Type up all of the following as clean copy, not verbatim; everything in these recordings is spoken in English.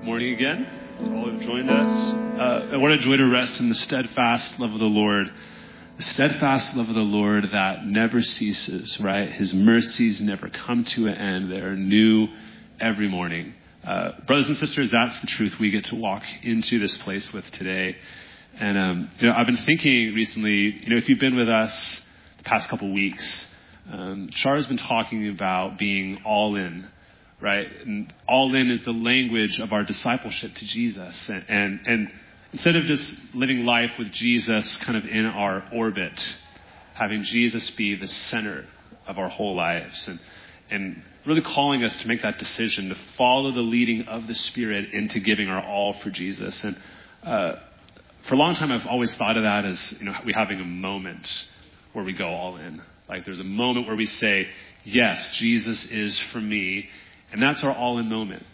Morning again, to all who've joined us. What a joy to rest in the steadfast love of the Lord. The steadfast love of the Lord that never ceases, right? His mercies never come to an end. They are new every morning. Brothers and sisters, that's the truth we get to walk into this place with today. And, I've been thinking recently, if you've been with us the past couple weeks, Char's been talking about being all in. Right? And all in is the language of our discipleship to Jesus. And instead of just living life with Jesus kind of in our orbit, having Jesus be the center of our whole lives and really calling us to make that decision to follow the leading of the Spirit into giving our all for Jesus. And for a long time, I've always thought of that as, we having a moment where we go all in. Like there's a moment where we say, yes, Jesus is for me. And that's our all-in moment.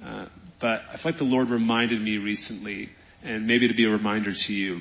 But I feel like the Lord reminded me recently, and maybe to be a reminder to you,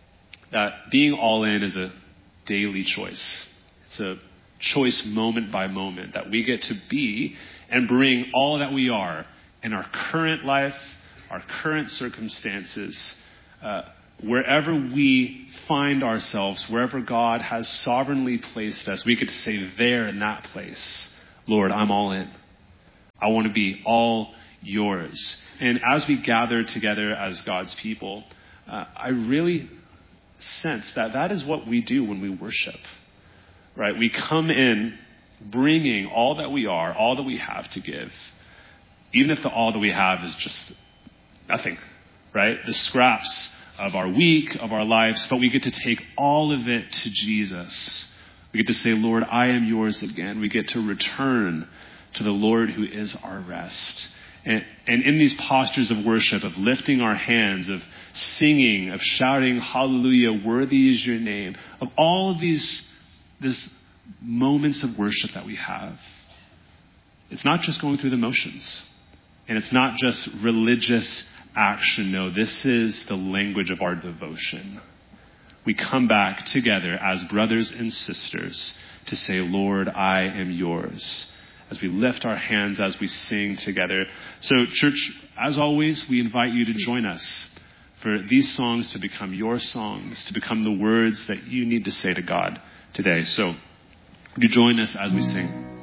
that being all in is a daily choice. It's a choice moment by moment that we get to be and bring all that we are in our current life, our current circumstances, wherever we find ourselves, wherever God has sovereignly placed us, we get to say there in that place, Lord, I'm all in. I want to be all yours. And as we gather together as God's people, I really sense that that is what we do when we worship, right? We come in bringing all that we are, all that we have to give, even if the all that we have is just nothing, right? The scraps of our week, of our lives, but we get to take all of it to Jesus. We get to say, Lord, I am yours again. We get to return to the Lord who is our rest. And in these postures of worship, of lifting our hands, of singing, of shouting, hallelujah, worthy is your name, of all of these moments of worship that we have, it's not just going through the motions. And it's not just religious action. No, this is the language of our devotion. We come back together as brothers and sisters to say, Lord, I am yours. As we lift our hands, as we sing together. So, church, as always, we invite you to join us for these songs to become your songs, to become the words that you need to say to God today. So, would you join us as we sing?